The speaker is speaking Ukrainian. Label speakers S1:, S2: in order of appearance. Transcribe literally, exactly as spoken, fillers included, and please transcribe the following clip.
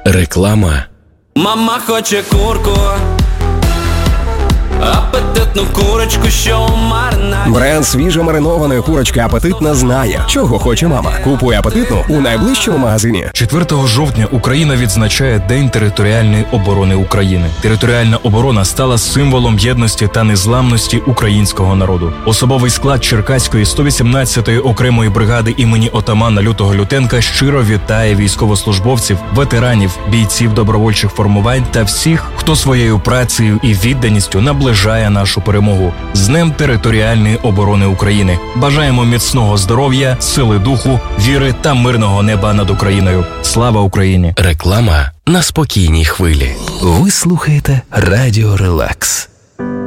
S1: Реклама.
S2: Мама хоче курку, апетитну курочку, що у маринаді.
S1: Бренд свіжомаринованої курочки «Апетитна» знає, чого хоче мама. Купуй «Апетитну» у найближчому магазині.
S3: четвертого жовтня Україна відзначає День територіальної оборони України. Територіальна оборона стала символом єдності та незламності українського народу. Особовий склад Черкаської сто вісімнадцятої окремої бригади імені отамана Лютого Лютенка щиро вітає військовослужбовців, ветеранів, бійців добровольчих формувань та всіх, хто своєю працею і відданістю наближає нашу перемогу. З Днем територіальної оборони України. Бажаємо міцного здоров'я, сили духу, віри та мирного неба над Україною. Слава Україні!
S1: Реклама на спокійній хвилі. Ви слухаєте Радіо Релакс.